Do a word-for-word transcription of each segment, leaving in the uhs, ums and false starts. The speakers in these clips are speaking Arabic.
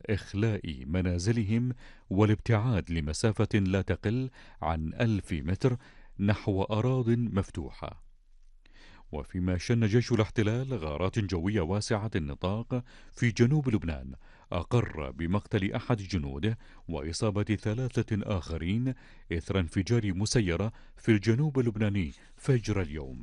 إخلاء منازلهم والابتعاد لمسافة لا تقل عن ألف متر نحو أراضٍ مفتوحة. وفيما شن جيش الاحتلال غارات جوية واسعة النطاق في جنوب لبنان، أقر بمقتل أحد جنوده وإصابة ثلاثة آخرين إثر انفجار مسيرة في الجنوب اللبناني فجر اليوم.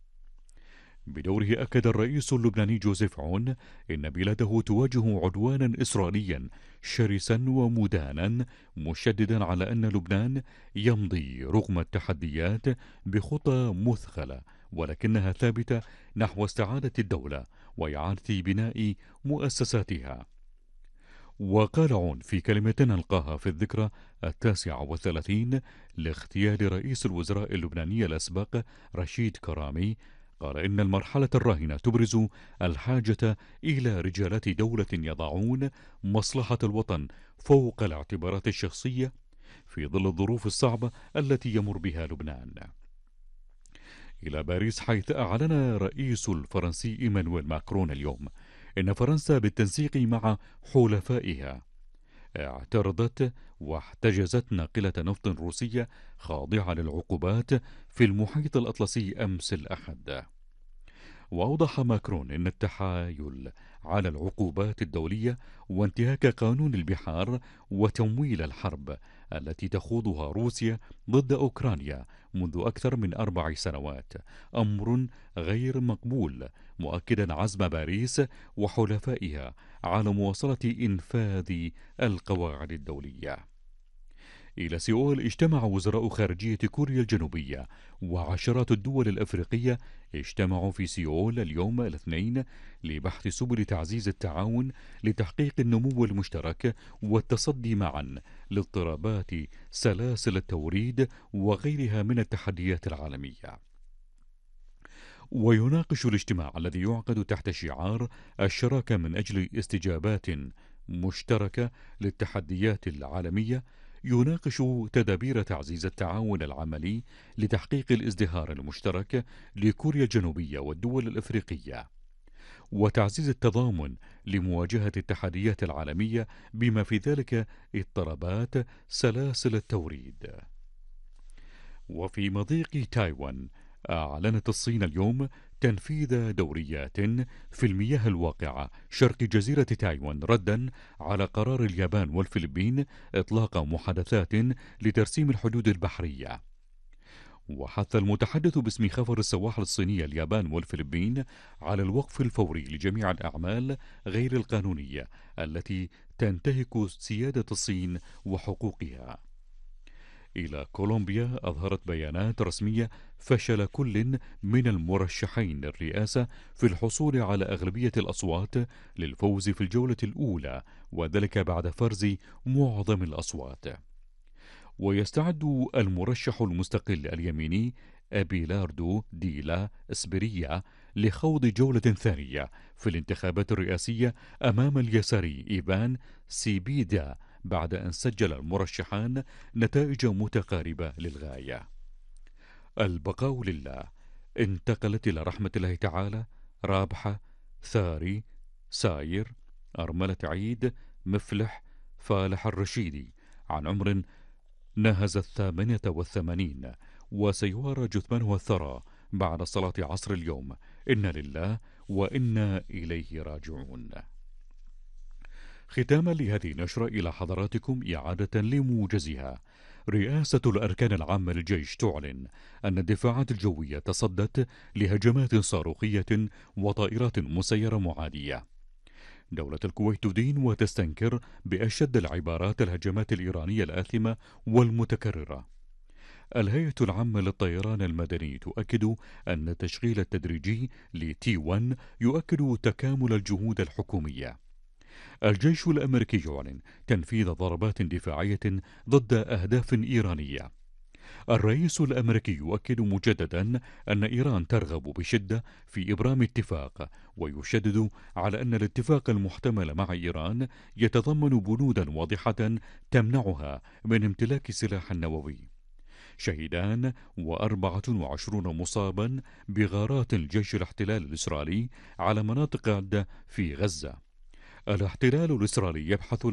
بدوره أكد الرئيس اللبناني جوزيف عون إن بلاده تواجه عدوانا إسرائيليا شرسا ومدانا، مشددا على أن لبنان يمضي رغم التحديات بخطى مثقلة ولكنها ثابتة نحو استعادة الدولة وإعادة بناء مؤسساتها. وقال عون في كلمة ألقاها في الذكرى التاسعة والثلاثين لاغتيال رئيس الوزراء اللبناني الأسبق رشيد كرامي، قال إن المرحلة الراهنة تبرز الحاجة إلى رجالات دولة يضعون مصلحة الوطن فوق الاعتبارات الشخصية في ظل الظروف الصعبة التي يمر بها لبنان. إلى باريس، حيث أعلن رئيس الفرنسي إيمانويل ماكرون اليوم إن فرنسا بالتنسيق مع حلفائها اعترضت واحتجزت ناقلة نفط روسية خاضعة للعقوبات في المحيط الأطلسي أمس الأحد. وأوضح ماكرون أن التحايل على العقوبات الدولية وانتهاك قانون البحار وتمويل الحرب التي تخوضها روسيا ضد أوكرانيا منذ أكثر من أربع سنوات أمر غير مقبول، مؤكدا عزم باريس وحلفائها على مواصلة إنفاذ القواعد الدولية. إلى سيول، اجتمع وزراء خارجية كوريا الجنوبية وعشرات الدول الأفريقية اجتمعوا في سيول اليوم الاثنين لبحث سبل تعزيز التعاون لتحقيق النمو المشترك والتصدي معا لاضطرابات سلاسل التوريد وغيرها من التحديات العالمية. ويناقش الاجتماع الذي يعقد تحت شعار الشراكة من أجل استجابات مشتركة للتحديات العالمية، يناقش تدابير تعزيز التعاون العملي لتحقيق الازدهار المشترك لكوريا الجنوبية والدول الأفريقية، وتعزيز التضامن لمواجهة التحديات العالمية بما في ذلك اضطرابات سلاسل التوريد. وفي مضيق تايوان، أعلنت الصين اليوم تنفيذ دوريات في المياه الواقعة شرق جزيرة تايوان ردا على قرار اليابان والفلبين إطلاق محادثات لترسيم الحدود البحرية. وحث المتحدث باسم خفر السواحل الصينية اليابان والفلبين على الوقف الفوري لجميع الأعمال غير القانونية التي تنتهك سيادة الصين وحقوقها. إلى كولومبيا، أظهرت بيانات رسمية فشل كل من المرشحين للرئاسة في الحصول على أغلبية الأصوات للفوز في الجولة الأولى، وذلك بعد فرز معظم الأصوات. ويستعد المرشح المستقل اليميني أبيلاردو ديلا إسبريا لخوض جولة ثانية في الانتخابات الرئاسية أمام اليساري إيفان سيبيدا بعد أن سجل المرشحان نتائج متقاربة للغاية. البقاء لله. انتقلت إلى رحمة الله تعالى رابحة ثاري ساير أرملة عيد مفلح فالح الرشيدي عن عمر ناهز الثامنة والثمانين، وسيوارى جثمانه الثرى بعد صلاة عصر اليوم. إنا لله وإنا إليه راجعون. ختاما لهذه النشرة، إلى حضراتكم إعادة لموجزها. رئاسة الأركان العامة للجيش تعلن أن الدفاعات الجوية تصدت لهجمات صاروخية وطائرات مسيرة معادية. دولة الكويت تدين وتستنكر بأشد العبارات الهجمات الإيرانية الآثمة والمتكررة. الهيئة العامة للطيران المدني تؤكد أن التشغيل التدريجي لتي واحد يؤكد تكامل الجهود الحكومية. الجيش الأمريكي يعلن تنفيذ ضربات دفاعية ضد أهداف إيرانية. الرئيس الأمريكي يؤكد مجددا أن إيران ترغب بشدة في إبرام اتفاق، ويشدد على أن الاتفاق المحتمل مع إيران يتضمن بنودا واضحة تمنعها من امتلاك سلاح نووي. شهيدان وأربعة وعشرون مصابا بغارات الجيش الاحتلال الإسرائيلي على مناطق عدة في غزة. الاحتلال الإسرائيلي يبحث